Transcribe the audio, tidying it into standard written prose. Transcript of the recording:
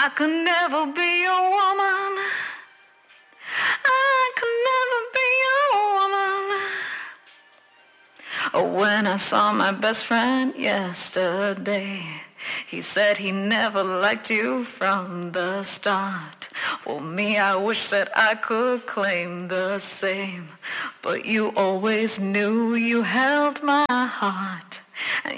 I could never be your woman. I could never be your woman. Oh, when I saw my best friend yesterday, he said he never liked you from the start. Well, me, I wish that I could claim the same, but you always knew you held my heart.